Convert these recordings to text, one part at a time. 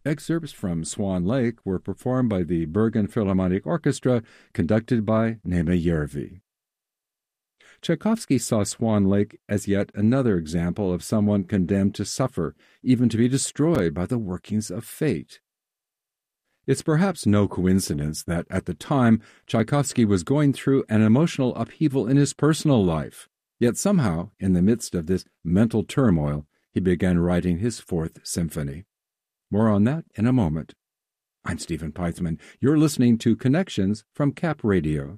Excerpts from Swan Lake were performed by the Bergen Philharmonic Orchestra, conducted by Nema Järvi. Tchaikovsky saw Swan Lake as yet another example of someone condemned to suffer, even to be destroyed by the workings of fate. It's perhaps no coincidence that at the time Tchaikovsky was going through an emotional upheaval in his personal life, yet somehow, in the midst of this mental turmoil, he began writing his Fourth Symphony. More on that in a moment. I'm Stephen Peitzman. You're listening to Connections from Cap Radio.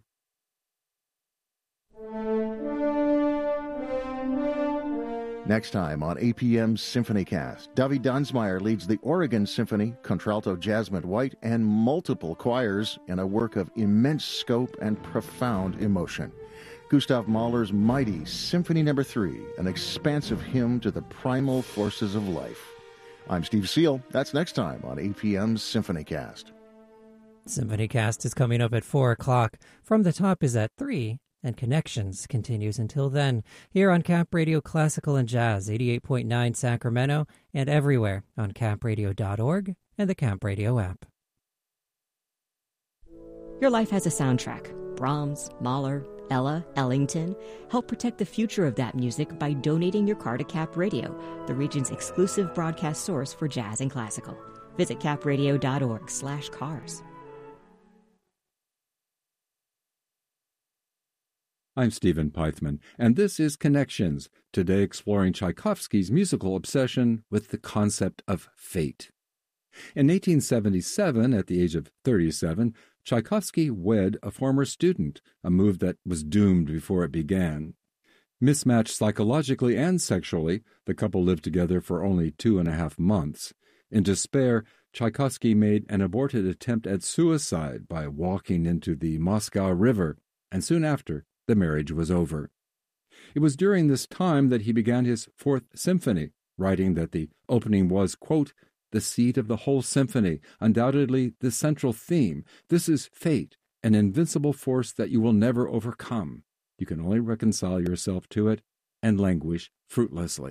Next time on APM's SymphonyCast, Davi Dansmeyer leads the Oregon Symphony, contralto Jasmine White, and multiple choirs in a work of immense scope and profound emotion. Gustav Mahler's mighty Symphony No. 3, an expansive hymn to the primal forces of life. I'm Steve Seal. That's next time on APM's SymphonyCast. SymphonyCast is coming up at 4 o'clock. From the Top is at 3. And Connections continues until then, here on Cap Radio Classical and Jazz, 88.9 Sacramento, and everywhere on capradio.org and the Cap Radio app. Your life has a soundtrack. Brahms, Mahler, Ella, Ellington. Help protect the future of that music by donating your car to Cap Radio, the region's exclusive broadcast source for jazz and classical. Visit capradio.org/cars. I'm Stephen Peitzman, and this is Connections, today exploring Tchaikovsky's musical obsession with the concept of fate. In 1877, at the age of 37, Tchaikovsky wed a former student, a move that was doomed before it began. Mismatched psychologically and sexually, the couple lived together for only 2.5 months. In despair, Tchaikovsky made an aborted attempt at suicide by walking into the Moscow River, and soon after, the marriage was over. It was during this time that he began his Fourth Symphony, writing that the opening was, quote, the seed of the whole symphony, undoubtedly the central theme. This is fate, an invincible force that you will never overcome. You can only reconcile yourself to it and languish fruitlessly.